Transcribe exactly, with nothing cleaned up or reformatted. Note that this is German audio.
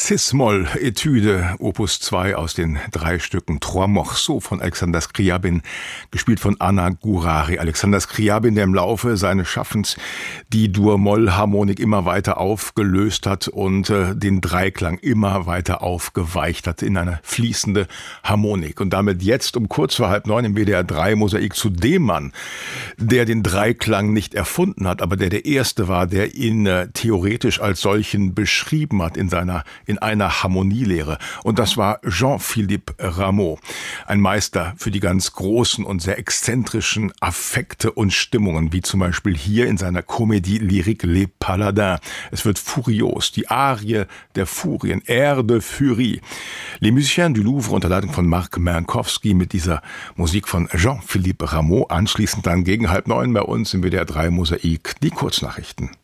Cis-Moll-Etüde, Opus zwei aus den drei Stücken Trois Morceaux von Alexander Scriabin, gespielt von Anna Gourary. Alexander Scriabin, der im Laufe seines Schaffens die Dur-Moll-Harmonik immer weiter aufgelöst hat und äh, den Dreiklang immer weiter aufgeweicht hat in eine fließende Harmonik. Und damit jetzt um kurz vor halb neun im W D R drei Mosaik zu dem Mann, der den Dreiklang nicht erfunden hat, aber der der Erste war, der ihn äh, theoretisch als solchen beschrieben hat in seiner in einer Harmonielehre. Und das war Jean-Philippe Rameau, ein Meister für die ganz großen und sehr exzentrischen Affekte und Stimmungen, wie zum Beispiel hier in seiner Comédie lyrique Les Paladins. Es wird furios, die Arie der Furien, Air de Furie. Les Musiciens du Louvre unter Leitung von Marc Minkowski mit dieser Musik von Jean-Philippe Rameau. Anschließend dann gegen halb neun bei uns im W D R drei Mosaik die Kurznachrichten.